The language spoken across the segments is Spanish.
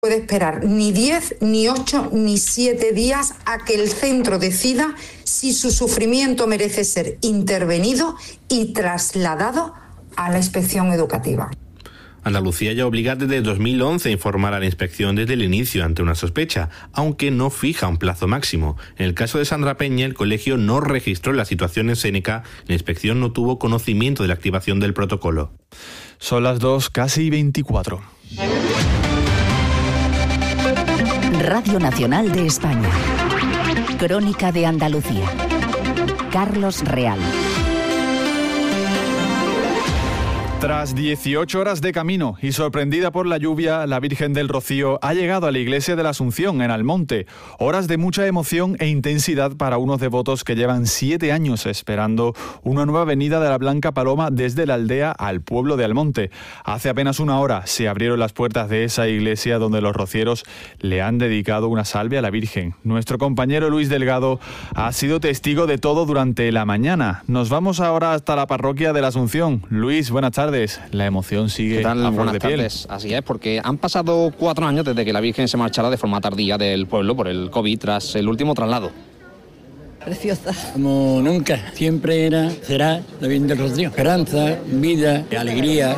Puede esperar ni 10, ni 8, ni 7 días a que el centro decida si su sufrimiento merece ser intervenido y trasladado a la inspección educativa. Andalucía ya obliga desde 2011 a informar a la inspección desde el inicio ante una sospecha, aunque no fija un plazo máximo. En el caso de Sandra Peña, el colegio no registró la situación en Séneca, la inspección no tuvo conocimiento de la activación del protocolo. Son las 2:24. Radio Nacional de España. Crónica de Andalucía. Carlos Real. Tras 18 horas de camino y sorprendida por la lluvia, la Virgen del Rocío ha llegado a la iglesia de la Asunción, en Almonte. Horas de mucha emoción e intensidad para unos devotos que llevan 7 años esperando una nueva venida de la Blanca Paloma desde la aldea al pueblo de Almonte. Hace apenas una hora se abrieron las puertas de esa iglesia donde los rocieros le han dedicado una salve a la Virgen. Nuestro compañero Luis Delgado ha sido testigo de todo durante la mañana. Nos vamos ahora hasta la parroquia de la Asunción. Luis, buenas tardes. La emoción sigue a flor de piel. Así es, porque han pasado 4 años desde que la Virgen se marchara de forma tardía del pueblo por el COVID tras el último traslado. Preciosa. Como nunca, siempre será la Virgen del Rocío. Esperanza, vida, alegría.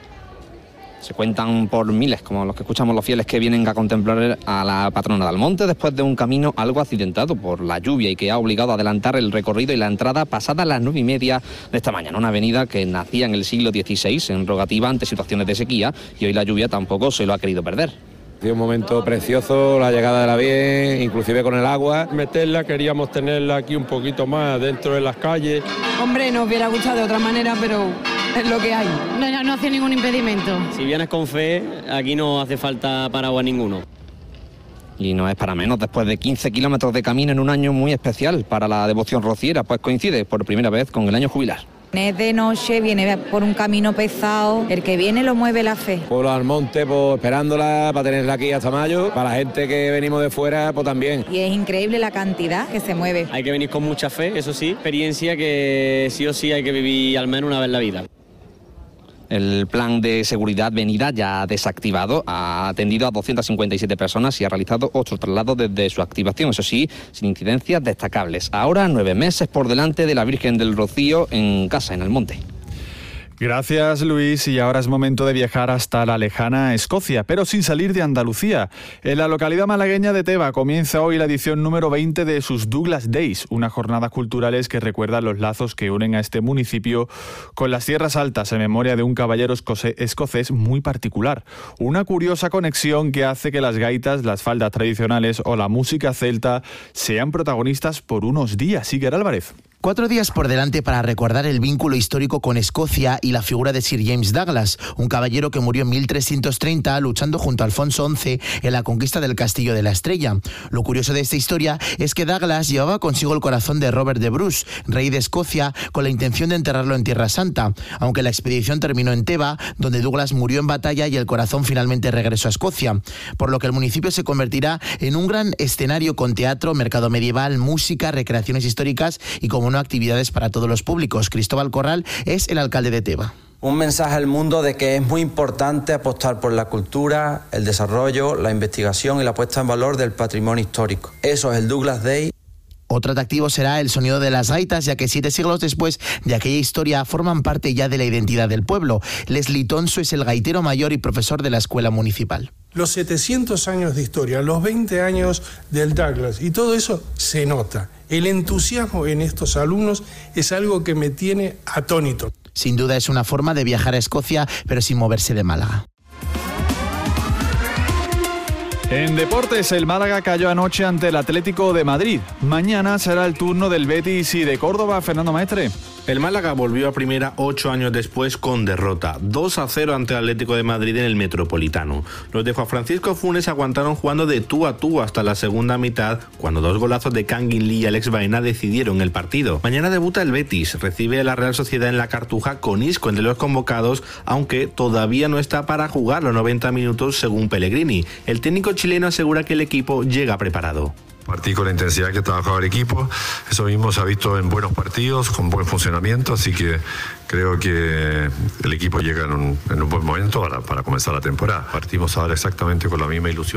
Se cuentan por miles, como los que escuchamos los fieles que vienen a contemplar a la patrona de Almonte después de un camino algo accidentado por la lluvia y que ha obligado a adelantar el recorrido y la entrada pasada las 9:30 de esta mañana. Una avenida que nacía en el siglo XVI en rogativa ante situaciones de sequía y hoy la lluvia tampoco se lo ha querido perder. Fue un momento precioso, la llegada de la Virgen, inclusive con el agua. Meterla, queríamos tenerla aquí un poquito más dentro de las calles. Hombre, nos hubiera gustado de otra manera, pero es lo que hay. No hace ningún impedimento. Si vienes con fe, aquí no hace falta paraguas ninguno. Y no es para menos, después de 15 kilómetros de camino en un año muy especial para la devoción rociera, pues coincide por primera vez con el año jubilar. Es de noche, viene por un camino pesado, el que viene lo mueve la fe. Pueblo Almonte, pues esperándola para tenerla aquí hasta mayo, para la gente que venimos de fuera, pues también. Y es increíble la cantidad que se mueve. Hay que venir con mucha fe, eso sí, experiencia que sí o sí hay que vivir al menos una vez en la vida. El plan de seguridad venida ya desactivado ha atendido a 257 personas y ha realizado 8 traslados desde su activación, eso sí, sin incidencias destacables. Ahora 9 meses por delante de la Virgen del Rocío en casa, en Almonte. Gracias, Luis, y ahora es momento de viajar hasta la lejana Escocia, pero sin salir de Andalucía. En la localidad malagueña de Teba comienza hoy la edición número 20 de sus Douglas Days, unas jornadas culturales que recuerdan los lazos que unen a este municipio con las tierras altas en memoria de un caballero escocés muy particular. Una curiosa conexión que hace que las gaitas, las faldas tradicionales o la música celta sean protagonistas por unos días. Iker Álvarez. 4 días por delante para recordar el vínculo histórico con Escocia y la figura de Sir James Douglas, un caballero que murió en 1330 luchando junto a Alfonso XI en la conquista del Castillo de la Estrella. Lo curioso de esta historia es que Douglas llevaba consigo el corazón de Robert de Bruce, rey de Escocia, con la intención de enterrarlo en Tierra Santa, aunque la expedición terminó en Teba, donde Douglas murió en batalla y el corazón finalmente regresó a Escocia, por lo que el municipio se convertirá en un gran escenario con teatro, mercado medieval, música, recreaciones históricas y como no actividades para todos los públicos. Cristóbal Corral es el alcalde de Teba. Un mensaje al mundo de que es muy importante apostar por la cultura, el desarrollo, la investigación y la puesta en valor del patrimonio histórico. Eso es el Douglas Day. Otro atractivo será el sonido de las gaitas, ya que 7 siglos después de aquella historia forman parte ya de la identidad del pueblo. Leslie Tonso es el gaitero mayor y profesor de la escuela municipal. Los 700 años de historia, los 20 años del Douglas, y todo eso se nota. El entusiasmo en estos alumnos es algo que me tiene atónito. Sin duda es una forma de viajar a Escocia, pero sin moverse de Málaga. En deportes, el Málaga cayó anoche ante el Atlético de Madrid. Mañana será el turno del Betis y de Córdoba. Fernando Maestre. El Málaga volvió a primera 8 años después con derrota, 2-0 ante el Atlético de Madrid en el Metropolitano. Los de Juan Francisco Funes aguantaron jugando de tú a tú hasta la segunda mitad, cuando 2 golazos de Kangin Lee y Alex Baena decidieron el partido. Mañana debuta el Betis, recibe a la Real Sociedad en la Cartuja con Isco entre los convocados, aunque todavía no está para jugar los 90 minutos según Pellegrini. El técnico chileno asegura que el equipo llega preparado. Partí con la intensidad que trabajaba el equipo, eso mismo se ha visto en buenos partidos, con buen funcionamiento, así que creo que el equipo llega en un buen momento para comenzar la temporada. Partimos ahora exactamente con la misma ilusión.